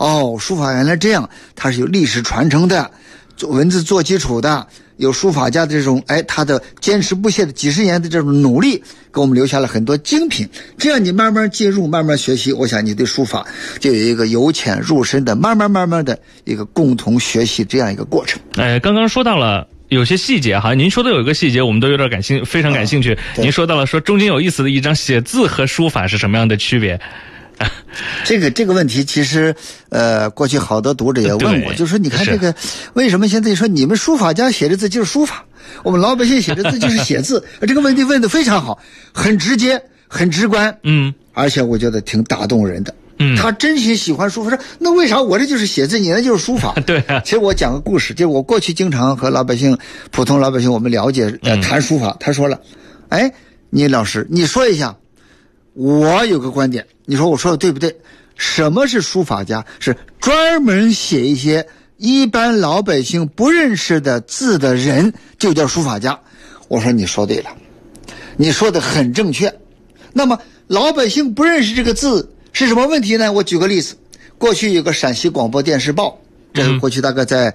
书法原来这样，它是有历史传承的，文字做基础的，有书法家的这种他的坚持不懈的几十年的这种努力，给我们留下了很多精品。这样你慢慢介入，慢慢学习，我想你对书法就有一个由浅入深的慢慢的一个共同学习这样一个过程。 刚刚说到了有些细节哈，您说的有一个细节我们都有点非常感兴趣。您说到了说中间有意思的一张写字和书法是什么样的区别？ 这个问题其实过去好多读者也问我，就说你看这个为什么现在说你们书法家写的字就是书法，我们老百姓写的字就是写字？这个问题问得非常好，很直接很直观，而且我觉得挺打动人的。他真心喜欢书法，说那为啥我这就是写字，你那就是书法？ 对啊。 其实我讲个故事，就是我过去经常和普通老百姓我们了解谈书法，他说了，倪老师你说一下，我有个观点，你说我说的对不对？什么是书法家？是专门写一些一般老百姓不认识的字的人就叫书法家。我说你说对了，你说的很正确。那么老百姓不认识这个字是什么问题呢？我举个例子，过去有个陕西广播电视报，这个过去大概在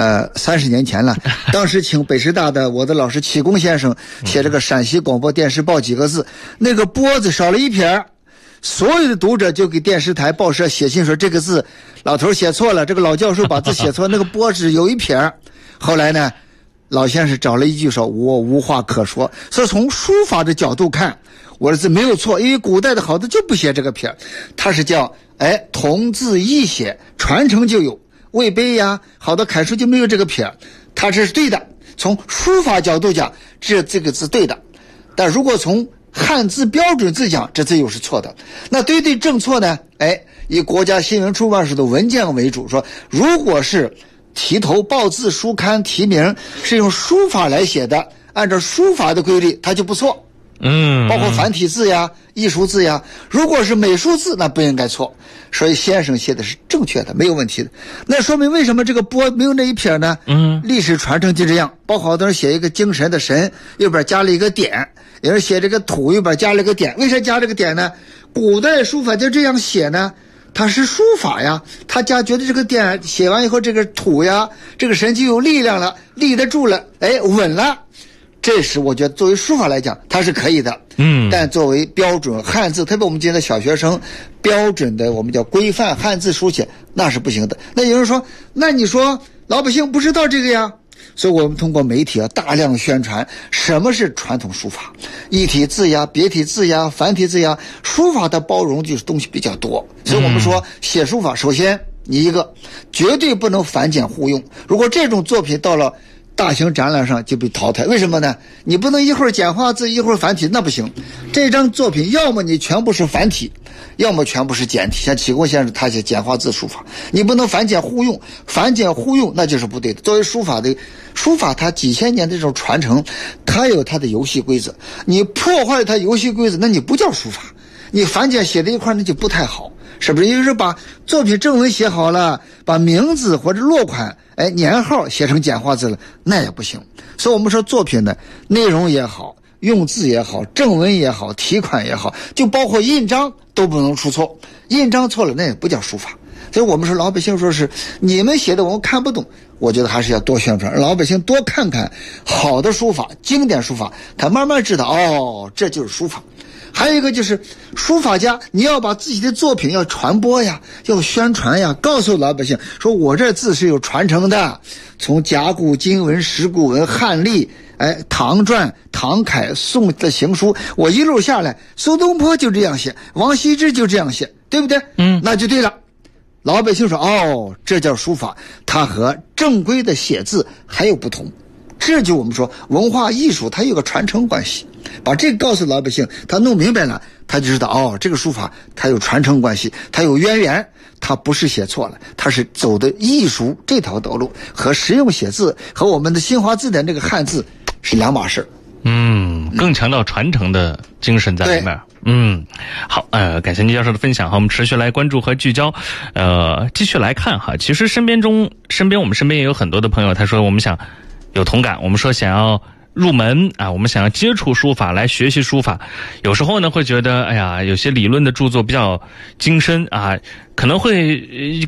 30年前了，当时请北师大的我的老师启功先生写这个陕西广播电视报几个字，那个波字少了一撇，所有的读者就给电视台报社写信说这个字老头写错了，这个老教授把字写错，那个波是有一撇。后来呢，老先生找了一句说我无话可说。所以从书法的角度看，我的字没有错，因为古代的好字就不写这个撇，它是叫同字异写，传承就有，魏碑呀好多楷书就没有这个撇，它这是对的。从书法角度讲，这个字对的，但如果从汉字标准字讲，这字又是错的。那对正错呢？以国家新闻出版社的文件为主，说如果是题头报字书刊题名是用书法来写的，按照书法的规律它就不错，包括繁体字呀艺术字呀，如果是美术字那不应该错。所以先生写的是正确的，没有问题的。那说明为什么这个波没有那一撇呢？历史传承就这样，包括好多人写一个精神的神右边加了一个点，有人写这个土右边加了一个点，为啥加这个点呢？古代书法就这样写呢，它是书法呀，他家觉得这个点写完以后，这个土呀这个神就有力量了，立得住了，稳了。这时我觉得作为书法来讲它是可以的，但作为标准汉字，特别我们今天的小学生标准的我们叫规范汉字书写，那是不行的。那有人说，那你说老百姓不知道这个呀？所以我们通过媒体大量宣传什么是传统书法，一体字呀别体字呀繁体字呀，书法的包容就是东西比较多。所以我们说写书法，首先你一个绝对不能繁简互用，如果这种作品到了大型展览上就被淘汰。为什么呢？你不能一会儿简化字一会儿繁体，那不行。这张作品要么你全部是繁体，要么全部是简体。像启功先生他写简化字书法，你不能繁简互用，繁简互用那就是不对的。作为书法它几千年的这种传承，它有它的游戏规则，你破坏它游戏规则，那你不叫书法。你繁简写在一块那就不太好，是不是？也就是把作品正文写好了，把名字或者落款年号写成简化字了，那也不行。所以我们说作品的内容也好，用字也好，正文也好，题款也好，就包括印章都不能出错，印章错了那也不叫书法。所以我们说老百姓说是你们写的我们看不懂，我觉得还是要多宣传，让老百姓多看看好的书法，经典书法，他慢慢知道这就是书法。还有一个就是书法家，你要把自己的作品要传播呀，要宣传呀，告诉老百姓说我这字是有传承的，从甲骨金文石鼓文汉隶唐篆唐楷宋的行书，我一路下来苏东坡就这样写，王羲之就这样写，对不对？那就对了。老百姓说这叫书法，它和正规的写字还有不同。这就我们说文化艺术它有个传承关系，把这个告诉老百姓，他弄明白了，他就知道这个书法它有传承关系，它有渊源，它不是写错了，它是走的艺术这条道路，和实用写字和我们的新华字典这个汉字是两码事。 更强调传承的精神在里面。好，感谢倪教授的分享哈，我们持续来关注和聚焦，继续来看哈。其实我们身边也有很多的朋友，他说我们想有同感，我们说想要入门啊，我们想要接触书法来学习书法，有时候呢会觉得有些理论的著作比较精深啊，可能会